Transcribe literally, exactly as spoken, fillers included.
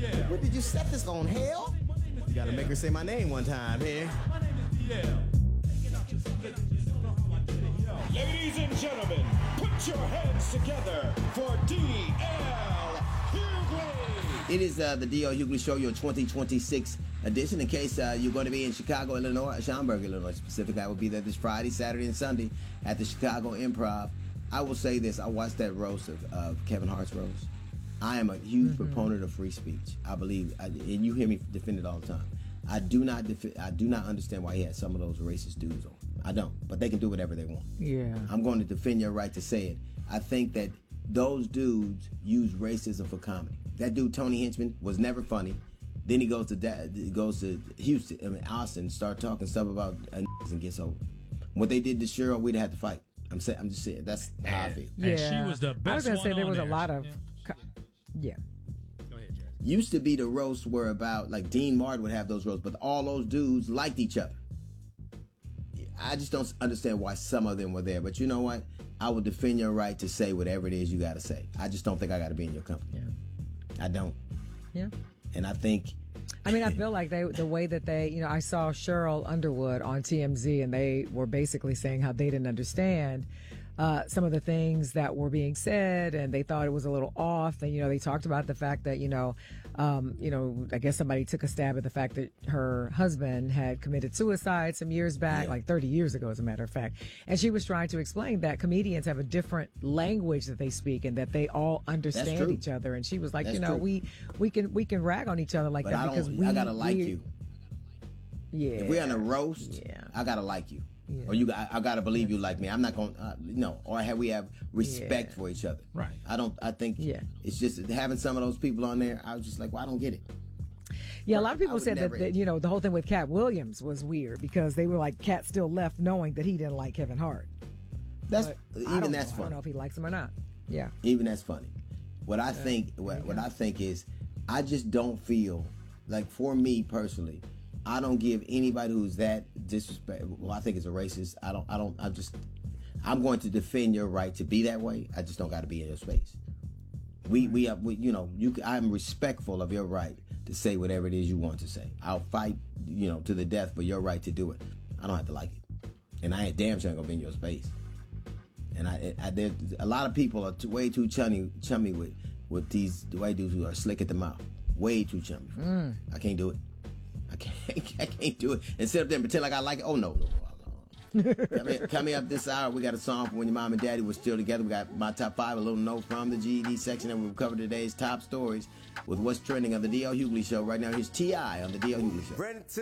What did you set this on, hell? You gotta make her say my name one time here. Ladies and gentlemen, put your hands together for D L Hughley. It is uh, the D L Hughley Show, your twenty twenty-six edition. In case uh, you're going to be in Chicago, Illinois, Schaumburg, Illinois specifically, I will be there this Friday, Saturday, and Sunday at the Chicago Improv. I will say this. I watched that roast of uh, Kevin Hart's roast. I am a huge mm-hmm. proponent of free speech. I believe, I, and you hear me defend it all the time. I do not defi- I do not understand why he had some of those racist dudes on. I don't, but they can do whatever they want. Yeah. I'm going to defend your right to say it. I think that those dudes use racism for comedy. That dude Tony Hinchman was never funny. Then he goes to da- goes to Houston, I mean Austin, start talking stuff about uh, and gets over. What they did to Cheryl, we'd have to fight. I'm saying, I'm just saying that's how I feel. Yeah. And she was the best. I was gonna one say there on was there. a lot of, Yeah. co- yeah. Go ahead, Jared. Used to be the roasts were about, like Dean Martin would have those roasts, but all those dudes liked each other. I just don't understand why some of them were there. But you know what? I will defend your right to say whatever it is you got to say. I just don't think I got to be in your company. Yeah. I don't. Yeah. And I think... I mean, I feel like they, the way that they, you know, I saw Cheryl Underwood on T M Z, and they were basically saying how they didn't understand uh, some of the things that were being said, and they thought it was a little off. And, you know, they talked about the fact that, you know, um, you know, I guess somebody took a stab at the fact that her husband had committed suicide some years back, yeah. like thirty years ago, as a matter of fact. And she was trying to explain that comedians have a different language that they speak, and that they all understand each other. And she was like, That's you know, true. we we can we can rag on each other like but that I because don't, we I gotta like we, you. Yeah. If we're on a roast, Yeah. I gotta like you. Yeah. Or you, I, I gotta believe you like me. I'm not gonna, uh, no. Or have we have respect Yeah. for each other? Right. I don't. I think. Yeah. It's just having some of those people on there. I was just like, well, I don't get it. Yeah, a lot of I people would said that, never- that, you know, the whole thing with Cat Williams was weird because they were like, Cat still left knowing that he didn't like Kevin Hart. That's But I even don't that's know. I don't know funny. if he likes him or not. Yeah. Even that's funny. What I think, what, what I think is, I just don't feel like, for me personally, I don't give anybody who's that disrespect. Well, I think it's a racist. I don't. I don't. I just. I'm going to defend your right to be that way. I just don't got to be in your space. We we have. We, you know. You. I'm respectful of your right to say whatever it is you want to say. I'll fight. You know, to the death for your right to do it. I don't have to like it, and I ain't damn sure gonna be in your space. And I, I there, a lot of people are too, way too chummy, chummy with with these white dudes who are slick at the mouth. Way too chummy. Mm. I can't do it. I can't. I can't do it. And sit up there and pretend like I like it. Oh no, no, no, no. coming, coming up this hour, we got a song from when your mom and daddy were still together. We got my top five, a little note from the G E D section, and we'll cover today's top stories with what's trending on the D L Hughley Show. Right now, here's T I on the D L Hughley Show.